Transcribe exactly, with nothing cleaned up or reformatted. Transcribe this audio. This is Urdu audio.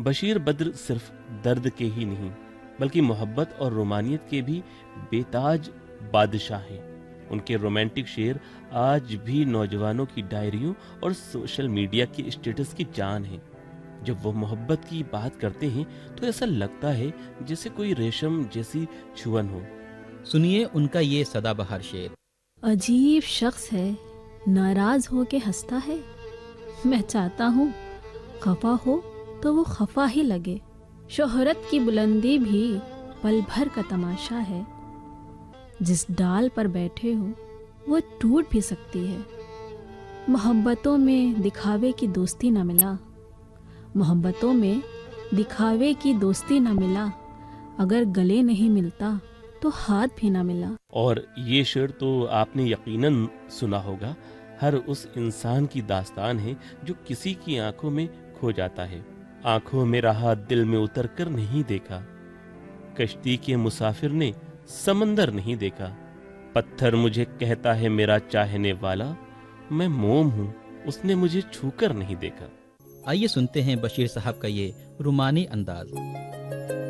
بشیر بدر صرف درد کے ہی نہیں بلکہ محبت اور رومانیت کے بھی بےتاج بادشاہ ہیں۔ ان کے رومانٹک شعر آج بھی نوجوانوں کی ڈائریوں اور سوشل میڈیا کے اسٹیٹس کی جان ہیں۔ جب وہ محبت کی بات کرتے ہیں تو ایسا لگتا ہے جیسے کوئی ریشم جیسی چھون ہو۔ سنیے ان کا یہ سدا بہار شعر۔ عجیب شخص ہے، ناراض ہو کے ہنستا ہے، میں چاہتا ہوں خفا ہو تو وہ خفا ہی لگے۔ شہرت کی بلندی بھی پل بھر کا تماشا ہے، جس ڈال پر بیٹھے ہو وہ ٹوٹ بھی سکتی ہے۔ محبتوں میں دکھاوے کی دوستی نہ ملا، محبتوں میں دکھاوے کی دوستی نہ ملا، اگر گلے نہیں ملتا تو ہاتھ بھی نہ ملا۔ اور یہ شعر تو آپ نے یقیناً سنا ہوگا، ہر اس انسان کی داستان ہے جو کسی کی آنکھوں میں کھو جاتا ہے۔ آنکھوں میں رہا دل میں اتر کر نہیں دیکھا، کشتی کے مسافر نے سمندر نہیں دیکھا۔ پتھر مجھے کہتا ہے میرا چاہنے والا، میں موم ہوں اس نے مجھے چھو کر نہیں دیکھا۔ آئیے سنتے ہیں بشیر صاحب کا یہ رومانی انداز۔